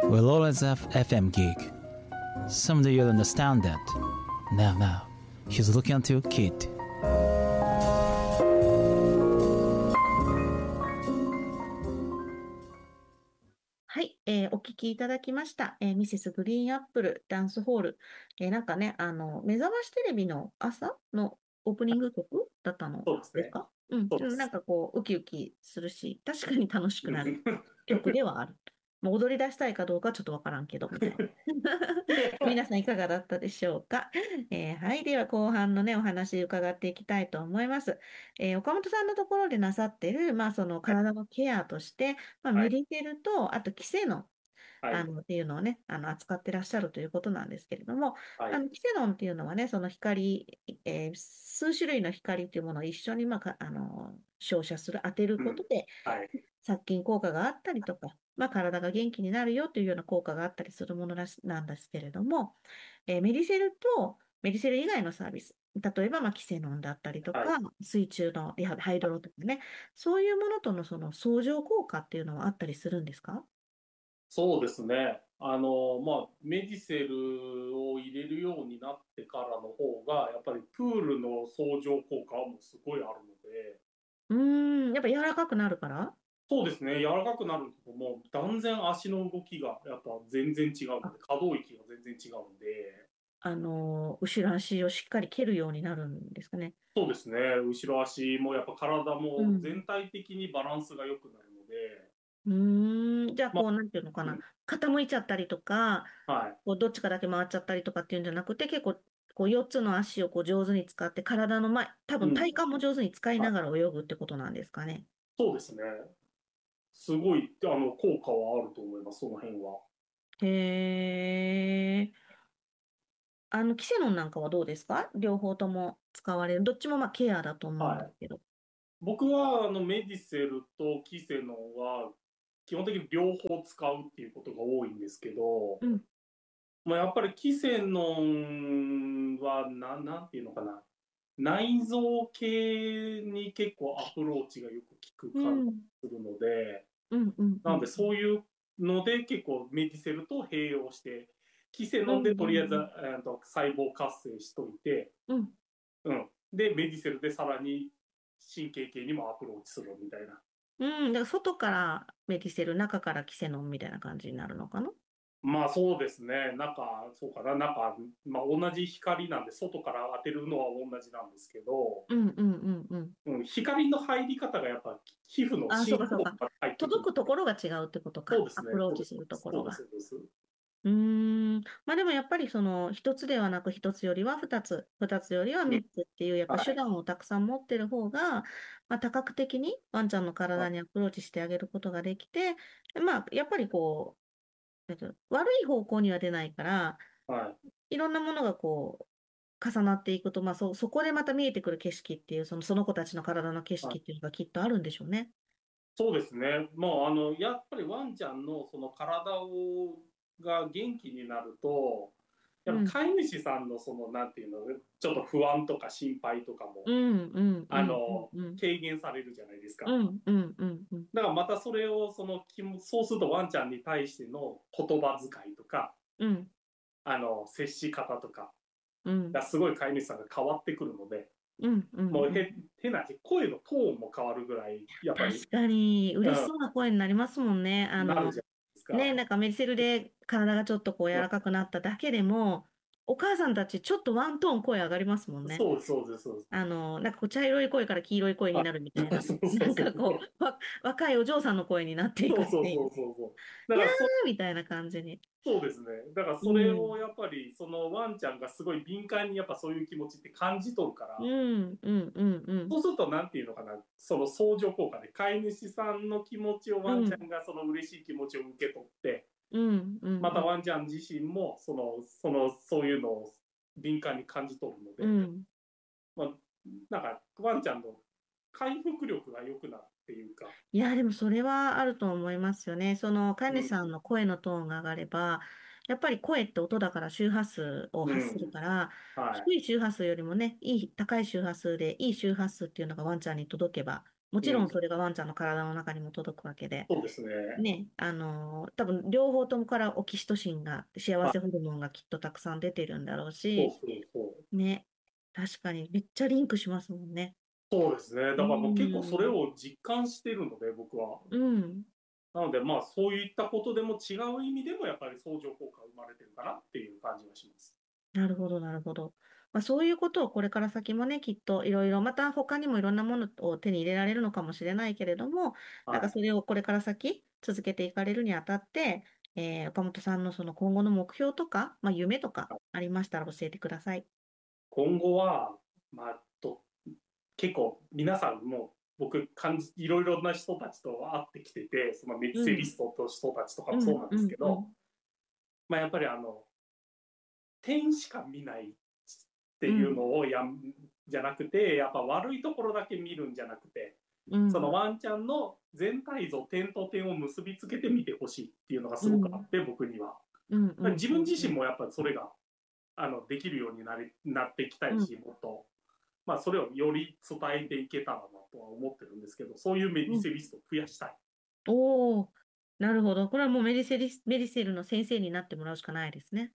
We'll always have FM gig. Someday you'll understand that. Now, he's looking at your kid. はい、お聞きいただきました。ミセスグリーンアップルダンスホール。なんかね、目覚ましテレビの朝のオープニング曲だったのそうですね。 ですか？うん、 そうです。 なんかこう、ウキウキするし、確かに楽しくなる曲ではある。もう踊り出したいかどうかはちょっとわからんけど、みたいな。皆さんいかがだったでしょうか？はい、では後半のね、お話伺っていきたいと思います。岡本さんのところでなさってる、その体のケアとして、メディテルと、あと、キセノン。 はい。 っていうのをね、扱ってらっしゃるということなんですけれども、 はい。 キセノンっていうのはね、その光、数種類の光というものを一緒に、照射する、当てることで、 はい。 殺菌効果があったりとか、体が元気になるよというような効果があったりするものなんですけれども、メディセルとメディセル以外のサービス、例えば、キセノンだったりとはい。 か、水中のリハビハイドロとかね、そういうものとのその相乗効果っていうのはあったりするんですか？ そうですね。メディセルを入れるようになってからの方が、やっぱりプールの相乗効果もすごいあるので、 やっぱ柔らかくなるから？ そうですね。柔らかくなるともう断然足の動きがやっぱ全然違うので、可動域が全然違うんで、 後ろ足をしっかり蹴るようになるんですかね。 そうですね。後ろ足もやっぱ体もうん。 全体的にバランスが良くなるので、 じゃあ、 まあ、 こう、なんていうのかな。 うん、 傾いちゃったりとか、 はい。 こうどっちかだけ回っちゃったりとかっていうんじゃなくて、結構、こう、4つの足をこう上手に使って、体の前、多分うん。 体幹も上手に使いはい。 ながら泳ぐってことなんですかね。 そうですね。すごい、効果はあると思います、その辺は。 へー。キセノンなんかはどうですか？両方とも使われる。どっちもケアだと思うんはい。 ですけど。 僕は、メディセルとキセノンは、基本的に両方使うっていうことが多いんですけど、 うん、 やっぱりキセノンは、なんていうのかな。内臓系に結構アプローチがよく効く感じうん、 するので、 うん、うん、うなのでん。 そういうので結構メディセルと併用して、キセノンうん、 でとりあえず、 うん、 細胞活性しといて、 うん。 うん。で、メディセルでさらに神経系にもアプローチするみたいな。 うん、だから外からメディセル、中からキセノンみたいな感じになるのかな？ まあそうですね。そうかな。同じ光なんで、外から当てるのは同じなんですけど、 うん、うん、うん、うん。 うん、光の入り方がやっぱ皮膚のあ、そう深か、そうか。 層が入ってくる。 届くところが違うってことか。 そうですね。 アプローチするところが。 そうです、そうです。 でもやっぱりその一つではなく一つよりは二つ、二つよりはうん。 三つっていうやっぱはい。 手段をたくさん持ってる方が、多角的にワンちゃんの体にアプローチしてあげることができて、やっぱりこう、悪い方向には出ないから、 はい。 いろんなものがこう、重なっていくと、そこでまた見えてくる景色っていう、その子たちの体の景色っていうのがきっとあるんでしょうね。 そうですね。もう、やっぱりワンちゃんのそのが元気になると、やっぱうん。 飼い主さんのその、なんていうの、ちょっと不安とか心配とかも、 うん、うん、うん、うん、うん。 軽減されるじゃないですか。 うん、うん、うん、うん。 だからまたそれを、そうするとワンちゃんに対しての言葉遣いとか、 うん、 接し方とかうん、 がすごい飼い主さんが変わってくるので、 うん、うん。 もううん。 変な話、声のトーンも変わるぐらい、やっぱり、 確かに、 うん、 嬉しそうな声になりますもんね。 なるじゃないですね、 か。 なんかメディセルで体がちょっとこう柔らかくなっただけでも、お母さんたちちょっとワントーン声上がりますもんね。 そうです、そうです、そうです。 なんかこう茶色い声から黄色い声にあ、 なるみたいな。 そうそうなんそう。 かこう、若いお嬢さんの声になっていくそうっていう。 そうそうそうそう。だいやからーみたいな感じに。 そうですね。だからうそれをん。 やっぱり、そのワンちゃんがすごい敏感にやっぱそういう気持ちって感じ取るかうら、 ん、うん、うん、うん。 そうするとなんていうのかな、その相乗効果で飼い主さんの気持ちをワンちゃうん、 んがその嬉しい気持ちを受け取って、 うん、うん、 またうん。 ワンちゃん自身もそういうのを敏感に感じ取るので、 うん。 まあ、なんかワンちゃんの回復力が良くなるっていうか、 いや、でもそれはあると思いますよね。その飼いうん、 主さんの声のトーンが上がれば、やっぱり声って音だから周波数を発するうん、 から、 はい、 低い周波数よりもね、高い周波数でいい周波数っていうのがワンちゃんに届けば、 もちろんそれがワンちゃんの体の中にも届くわけで、 そうですね。 ね、多分両方ともからオキシトシンが、幸はい。 せホルモンがきっとたくさん出てるんだろうし、 そうそうそう。 ね、確かにめっちゃリンクしますもんね。 そうですね。だうからもう結構それん、 を実感してるので、僕は。 うん、 なので、まあ、そういったことでも違う意味でも、やっぱり相乗効果が生まれてるかなっていう感じがします。 なるほど、なるほど。まあ、そういうことをこれから先もね、きっといろいろ、また他にもいろんなものを手に入れられるのかもしれないけれども、なんかはい。 それをこれから先続けていかれるにあたって、岡本さんのその今後の目標とか、まあ、夢とかありましたら教えてください。 今後は、まあ、結構皆さんも僕いろいろな人たちと会ってきてて、そのメディうん、 セリストと人たちとかうん、 もそうなんうん、 ですけど、 うん、 まあ、やっぱり点しか見ないっていううん、 のをじゃなくて、やっぱ悪いところだけ見るんじゃなくて、 うん、 そのワンちゃんの全体像、点と点を結びつけて見てほしいっていうのがすごくあうん、 って、僕には。 うん、うん、 自分うん、うん、 自身もやっぱりそれができるようになっていきたうん、 いし、もっと、まあ、それをより伝えていけたらなとは思ってるんですけど、そういうメディうん。 セリストを増やしたい。 おー、なるほど。これはもうメディセルの先生になってもらうしかないですね。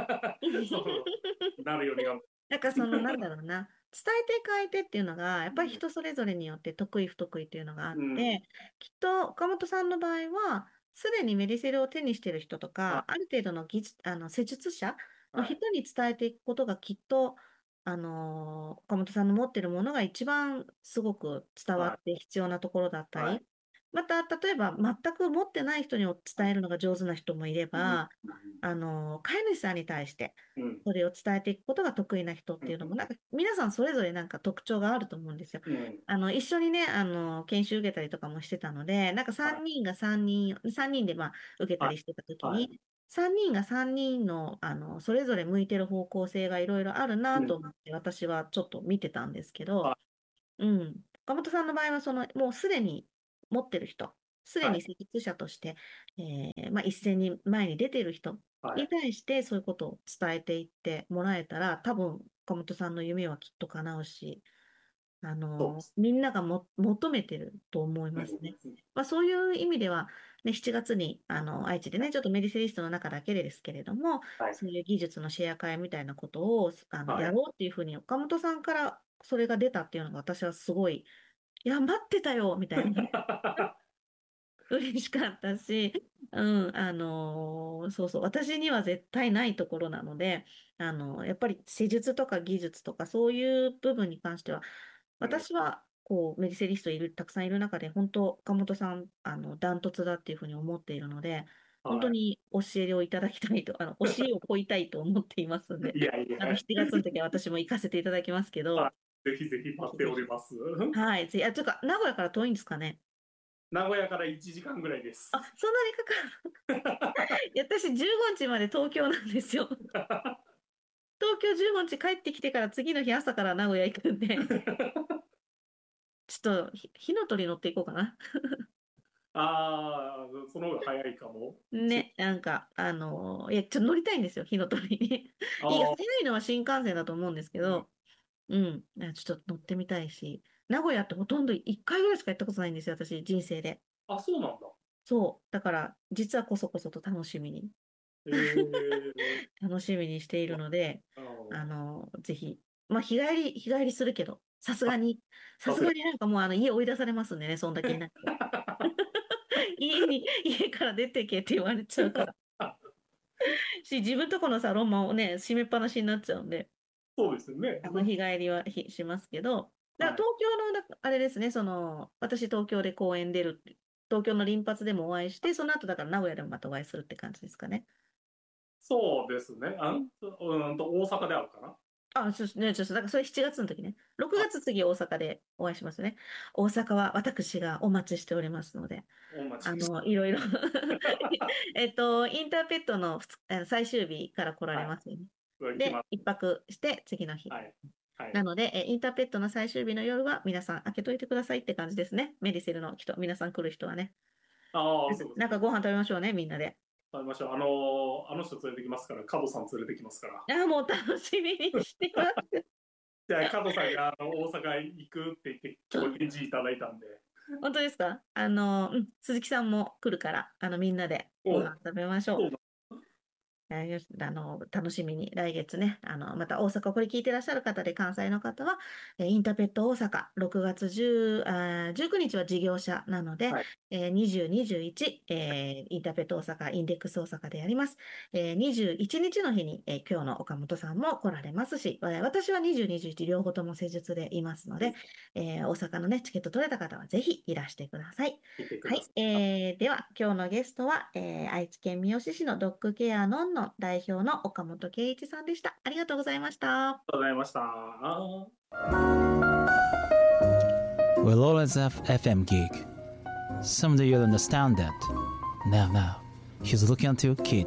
そうなるように頑張なんかその、なんだろうな、伝えて変えてっていうのが、やっぱりる。 人それぞれによって得意不得意っていうのがあっうん。うん。 て、きっと岡本さんの場合は、すでにメディセルを手にしている人とか、あはる程度の施術者い。はい。 の人に伝えていくことがきっと、岡本さんの持っているものが一番すごく伝わはい。 って必要なところだったはい。 り、また、例えば全く持ってない人に伝えるのが上手な人もいれうん。 ば、飼い主さんに対して、 うん。 それを伝えていくことが得意な人っうん。 ていうのも、なんか皆さんそれぞれなんか特徴があると思うんですよ。 うん。 一緒にね、研修受けたりとかもしてたので、なんかはい。 3人でまあ受けたはい。 りしてた時はい。 に、3人が3人の、それぞれ向いてる方向性がいろいろあるなうん。 と思って私はちょっと見てたんですけど、 はい。 うん。岡本さんの場合は、もうすでに持ってる人、すではい。 に施術者として、まあ、一斉に前に出ている人にはい。 対してそういうことを伝えていってもらえたら、多分、岡本さんの夢はきっと叶うし、 そうです。 みんなが求めてると思いうん。 ますね。まあ、そういう意味では、ね、7月に愛知でね、ちょっとメディセリストの中だけでですけれども、 はい。 そういう技術のシェア会みたいなことをはい。 やろうっていうふうに、岡本さんからそれが出たっていうのが私はすごい、いや、待ってたよみたいなね、嬉しかったし、うん、そうそう、私には絶対ないところなので、やっぱり施術とか技術とかそういう部分に関しては、 うん。 私は、こう、メディセリストたくさんいる中で、本当、岡本さん、ダントツだっていうふうに思っているので、本当はに教えをいただきたいと、教えを請いたいと思っていますので、 い。いやいや。 7月の時は私も行かせていただきますけはど、 い。ぜひぜひ待ってぜひぜひ。 おります。 はい。というか、名古屋から遠いんですかね。 名古屋から1時間ぐらいであ、 す。 そんなにかかる。いや、私、15日まで東京なんですよ。東京15日帰ってきてから次の日朝から名古屋行くんで、ちょっと火の鳥乗っていこうかな。 ああ、その方が早いかもね、なんか、いや、ちょっと乗りたいんですよ、火の鳥に。早ああ、 いのは新幹線だと思うんですけうん。 ど、うん、ちょっと乗ってみたいし、名古屋ってほとんど1回ぐらいしか行ったことないんですよ、私、人生で。 あ、そうなんだ。 そう、だから、実はこそこそと楽しみに、楽しみにしているので、 あの、 ぜひ、まあ、日帰りするけど、ささすが。 すがになんかもう家追い出されますんでね、そんだけいないと。家から出てけって言われちゃうから。自分とこのサロンマンをね、閉めっぱなしになっちゃうんで、 そうですよね。 日帰りはしますけど、だからはい。 東京の、あれですね、私東京で公演出る、東京の臨発でもお会いして、その後だから名古屋でもまたお会いするって感じですかね。 そうですね。大阪であるかな。 あ、そうですね、だからそれ7月の時ね。6 あ、 月次大阪でお会いしますね。大阪は私がお待ちしておりますので、 お待ちして。 いろいろインターペットの最終日から来らはい。 れますよね。で、 これ決まっ一泊して次の日。 はい。はい。 なので、インターペットの最終日の夜は皆さん開けといてくださいって感じですね。メディセルの人、皆さん来る人はね。 ああ、そうですね。 なんかご飯食べましょうね、みんなで。 食べましょう。あの人連れてきますから、カドさん連れてきますから。 ああ、もう楽しみにしてます。 じゃあ、加藤さんが大阪行くって言って、今日返事いただいたんで、 本当ですか？鈴木さんも来るから、みんなでご飯食べましょう。楽しみに来月ね、また大阪、これ聞いてらっしゃる方で関西の方は、インターペット大阪、6月19日は事業者なので、 はい 20、21、インターペット大阪、インデックス大阪でやります。21日の日に、今日の岡本さんも来られますし、私は20、21両方とも施術でいますので、大阪のね、チケット取れた方はぜひいらしてください。はい、では今日のゲストは、愛知県三好市のドッグケアのんの代表の岡本圭一さんでした。ありがとうございました。 ありがとうございました。 We'll always have FM gig. Someday you'll understand that. Now, he's looking at your kid.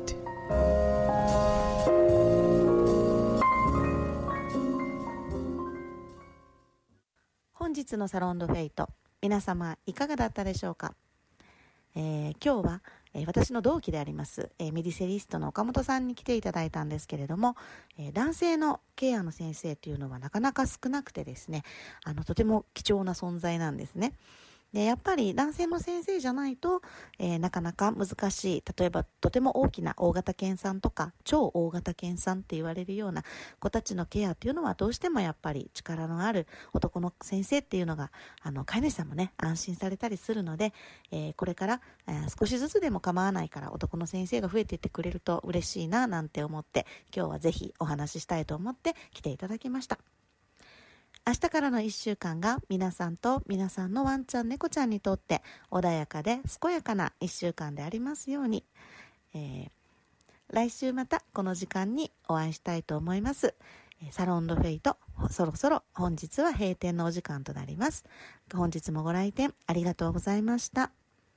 本日のサロンドフェイト、皆様いかがだったでしょうか？今日は、私の同期であります、メディセリストの岡本さんに来ていただいたんですけれども、男性のケアの先生というのはなかなか少なくてですね、とても貴重な存在なんですね。でやっぱり男性の先生じゃないと、なかなか難しい、例えばとても大きな大型犬さんとか超大型犬さんって言われるような子たちのケアっていうのはどうしてもやっぱり力のある男の先生っていうのが飼い主さんもね安心されたりするので、これから、少しずつでも構わないから男の先生が増えていってくれると嬉しいななんて思って、今日はぜひお話ししたいと思って来ていただきました。明日からの1週間が皆さんと皆さんのワンちゃん猫ちゃんにとって穏やかで健やかな1週間でありますように、来週またこの時間にお会いしたいと思います。サロンドフェイト、そろそろ本日は閉店のお時間となります。本日もご来店ありがとうございました。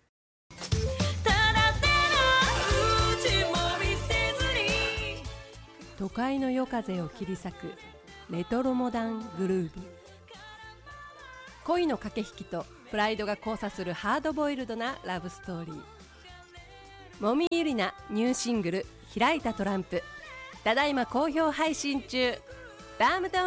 都会の夜風を切り裂くレトロモダングルーヴ、恋の駆け引きとプライドが交差するハードボイルドなラブストーリー。もみゆりなニューシングル開いたトランプ、ただいま好評配信中。ダウンタウン